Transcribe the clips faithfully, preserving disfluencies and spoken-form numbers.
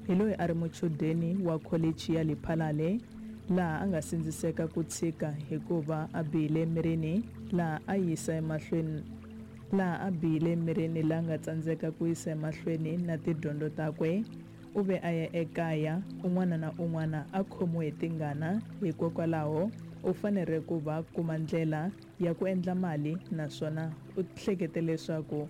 hi loyi a ri muchudeni wa kholichi ya Lephalale, laha a nga sindziseka ku tshika hikuva a bihile emirini, laha a yisa emahlweni laha a bihile emirini laha nga tsandzeka ku yisa emahlweni na tidyondzo takwe. U ve a ya ekaya, un'wana na un'wana a khomiwe hi tingana, hikokwalaho u fanele ku va kuma ndlela ya ku endla mali, naswona u hlekete leswaku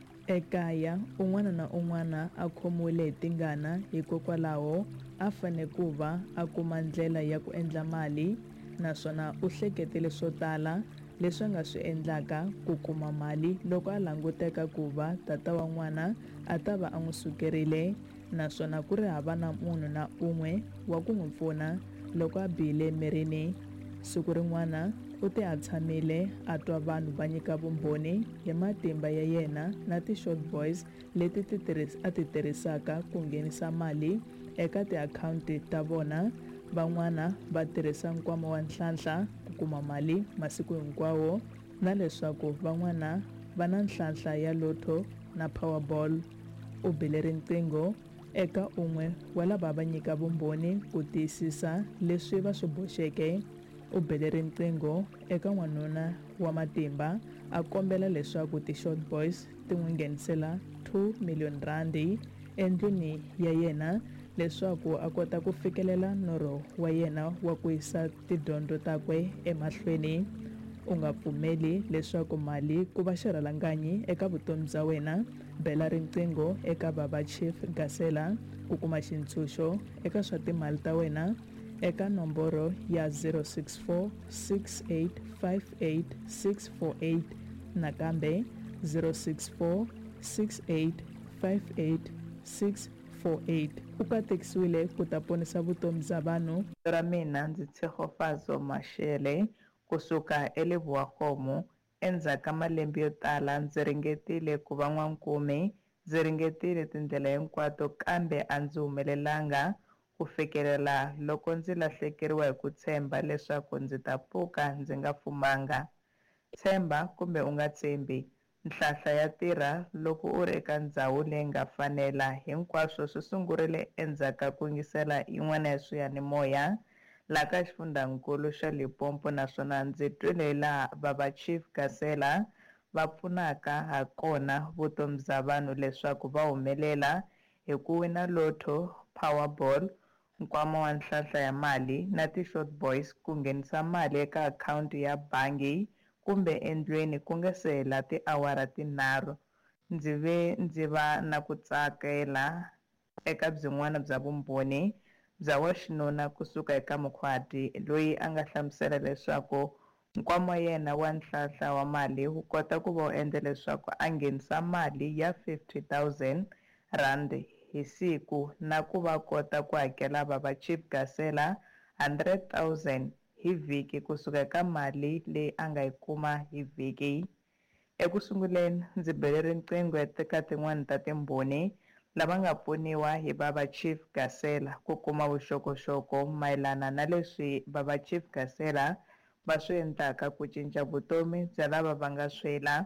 ekaya un'wana na un'wana a khomiwile hi tingana, hikokwalaho a fane ku va a kuma ndlela ya ku endla mali, naswona u hleketele swo tala leswi a nga swi endlaka ku kuma mali loko a languteka ku va tata wa n'wana a ta va a n'wi sukerile, naswona ku ri hava na munhu na un'we wa ku n'wi pfuna loko a bihile emirini. Siku rin'wana u te a tshamile a twa vanhu va nyika vumbhoni hi matimba ya yena na ti-short boys leti ti a ti tirhisaka ku nghenisa mali eka tiakhawunti ta vona. Van'wana va tirhisa nkwama wa nhlahla ku kuma mali masiku hinkwawo, na leswaku van'wana va na nhlahla ya lotto na powerball. U bele riqingho eka un'we wa lava va nyika vumbhoni ku tiyisisa leswi va swi boxeke. U bele riqingho eka n'wanuna wa matimba a kombela leswaku ti-short boys ti n'wi nghenisela two million randi endlwini ya yena leswaku a kota ku fikelela norho wa yena wa ku yisa tidyondzo takwe emahlweni. U nga pfumeli leswaku mali ku va xirhalanganyi eka vutomi bya wena. Bela riqingho eka Baba Chief Gasela ku kuma xitshunxo eka swa timali ta wena eka nomboro ya zero six four six eight five eight six four eight, nakambe zero six four six eight five eight six four eight. U katekisiwile ku ta ponisa vutomi bya vanhu. Ra mina ndzi Tshegofazo Mashele kusuka eLeboakgomo. Endzhaku ka malembe yo tala ndzi ringetile ku va n'wankumi, ndzi ringetile tindlela hinkwato kambe a ndzi humelelanga ku fikelela loko ndzi lahlekeriwa hi ku tshemba leswaku ndzi ta pfuka ndzi nga fumanga. Tshemba kumbe u nga tshembi, nhlahla ya tirha loko u ri eka ndhawu leyi nga fanela. Hinkwaswo swi sungurile endzhaku ka ku yingisela yin'wana ya swiyanimoya laha ka xifundzankulu xa Limpopo, naswona ndzi twile laha Baba Chief Gasela va pfunaka ha kona vutomi bya vanhu leswaku va humelela hi ku wina lotto, powerball, nkwama wa nhlahla ya mali na ti-short boys ku nghenisa mali eka akhawunti ya bangi kumbe endlweni ku nga se hela tiawara tinharhu. Ndzi ve ndzi va na ku tsakela eka byin'wana bya vumbhoni bya wa xinuna kusuka eka mukhwati loyi a nga hlamusela leswaku nkwama wa yena wa nhlahla wa mali wu kota ku va wu endla leswaku a nghenisa mali ya fifty thousand rand hi siku, na ku va kota ku hakela Baba Chief Gasela hundred thousand hi vhiki kusuka eka mali leyi a nga yi kuma hi vhiki. Eku sunguleni ndzi bele riqingho eka tin'wana ta timbhoni lava nga pfuniwa hi Baba Chief Gasela ku kuma vuxokoxoko mayelana na leswi Baba Chief Gasela va swi endlaka ku cinca vutomi bya lava va nga swela.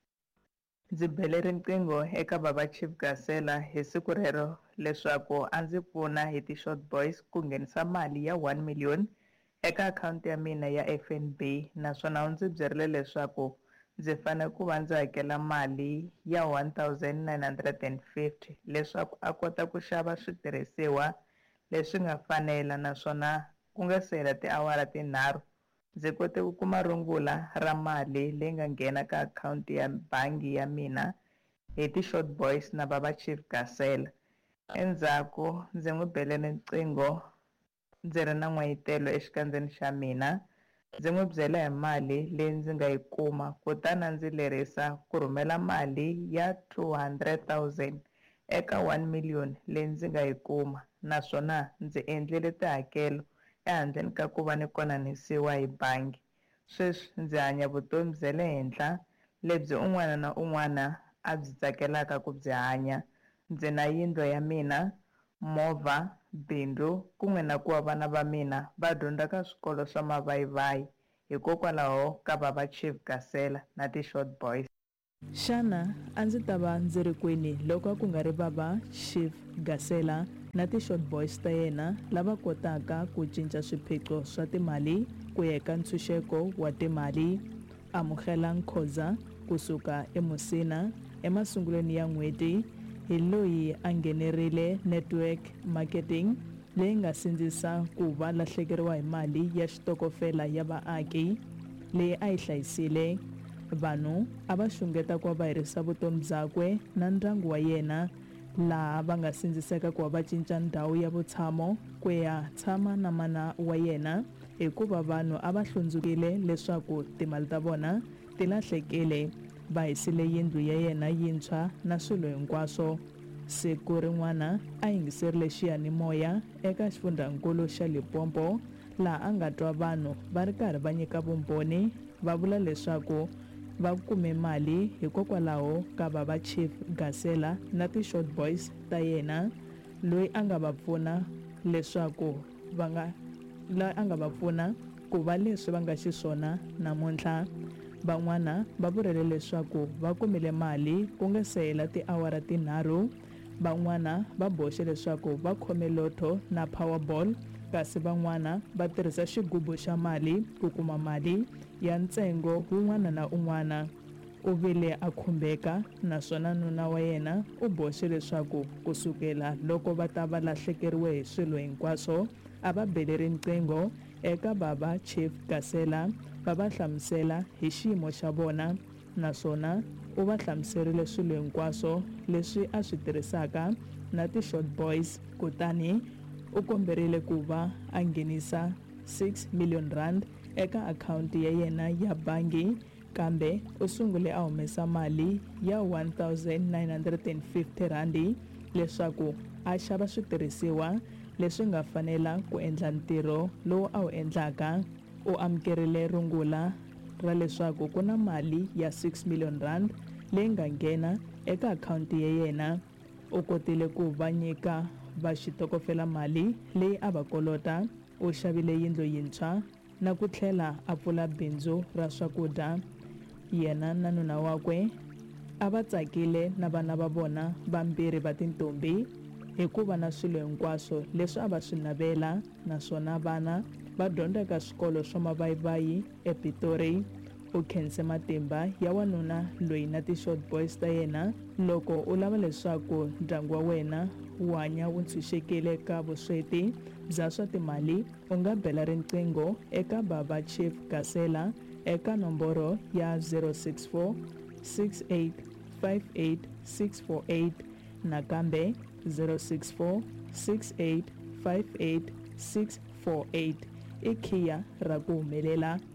Ndzi bele riqingho eka Baba Chief Gasela hi siku rero leswaku a ndzi pfuna hi ti-short boys ku nghenisa mali ya one million eka akhawunti ya mina ya F N B, naswona u ndzi byerile leswaku ndzi fanele ku va ndzi hakela mali ya one thousand nine hundred and fifty leswaku a kota ku xava switirhisiwa leswi nga fanela, naswona ku nga se hela tiawara tinharhu ndzi kote ku kuma rungula ra mali leyi nga nghena ka akhawunti ya bangi ya mina hi ti-short boys na Baba Chief Gasela. Endzhaku ndzi n'wi bele riqingho ndzi ri na n'wayitelo exikandzeni xa mina, ndzi n'wi byela hi mali leyi ndzi nga yi kuma, kutani ndzi lerisa ku rhumela mali ya two hundred thousand eka one million leyi ndzi nga yi kuma, naswona ndzi endlile tihakelo ehandleni ka ku va ni konanisiwa hi bangi. Sweswi ndzi hanya vutomi bya le henhla lebyi un'wana na un'wana a byi tsakelaka ku byi hanya. Ndzi na yindlu ya mina, movha, bindzu, kun'we na ku va vana va mina va dyondza ka swikolo swa mavayivayi hikokwalaho ka Baba Chief Gasela na ti-short boys. Xana a ndzi ta va ndzi ri kwini loko ku nga ri Baba Chief Gasela na ti-short boys ta yena lava kotaka ku cinca swiphiqo swa timali ku ya eka ntshunxeko wa timali. Amukela Nkhoza kusuka eMusina emasungulweni ya n'hweti hi loyi a nghenerile network marketing leyi nga sindzisa ku va lahlekeriwa hi mali ya xitokofela ya vaaki leyi a yi hlayisile. Vanhu a va xungeta ku va va herisa vutomi byakwe na ndyangu wa yena, laha va nga sindziseka ku va va cinca ndhawu ya vutshamo ku ya tshama na mana wa yena hikuva vanhu a va hlundzukile leswaku timali ta vona ti lahlekile. Va hisile yindlu ya yena yintshwa na swilo hinkwaswo. Siku rin'wana a yingiserile xiyanimoya eka xifundzankulu xa Limpopo laha a nga twa vanhu va ri karhi va nyika vumbhoni va vula leswaku va kume mali hikokwalaho ka baba Chief Gasela na ti-short boys ta yena, loyi a nga va pfuna leswaku va nga la a nga va pfuna ku va leswi va nga xiswona namuntlha. Van'wana va vurile leswaku va kumile mali ku nga se hela tiawara tinharhu. Van'wana va boxe leswaku va khome lotto na powerball, kasi van'wana va tirhisa xigubu xa mali ku kuma mali ya ntsengo wun'wana na un'wana. U vile a khumbeka naswona nuna wa yena u boxe leswaku kusukela loko va ta va lahlekeriwe hi swilo hinkwaswo a va bele riqingho eka baba Chief Gasela va va hlamusela hi xiyimo xa vona, naswona u va hlamuserile swilo hinkwaswo leswi a swi tirhisaka na ti-short boys. Kutani u komberile ku va a nghenisa six million rand eka akhawunti ya yena ya bangi, kambe u sungule a humesa mali ya one thousand nine hundred fifty randi leswaku a xava switirhisiwa leswi nga fanela ku endla ntirho lowu a wu endlaka. U amukerile rungula ra leswaku ku na mali ya six million rand leyi nga nghena eka akhawunti ya yena. U kotile ku va nyika va xitokofela mali leyi a va kolota. U xavile yindlu yintshwa na ku tlhela a pfula bindzu ra swakudya. Yena na nuna wakwe a va tsakile na vana va vona vambirhi va tintombi hikuva na swilo hinkwaswo leswi a va swi navela, naswona vana va dyondza eka swikolo swa mavayivayi ePitori. U khense matimba ya wanuna loyi na ti-short boys ta yena. Loko u lava leswaku ndyangu wa wena wu hanya wu ntshunxekile ka vusweti bya swa timali, u nga bela riqingho eka baba Chief Gasela eka nomboro ya zero six four six eight five eight six four eight nakambe zero six four six eight five eight six four eight. I khiya ra ku humelela.